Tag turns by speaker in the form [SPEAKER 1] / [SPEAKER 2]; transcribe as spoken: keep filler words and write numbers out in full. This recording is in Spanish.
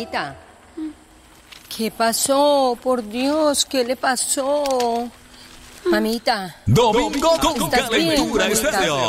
[SPEAKER 1] mamita. ¿Qué pasó? Por Dios, ¿qué le pasó? Mamita.
[SPEAKER 2] Domingo con
[SPEAKER 1] ¿Estás bien,
[SPEAKER 2] Calentura
[SPEAKER 1] mamita?
[SPEAKER 2] Estéreo.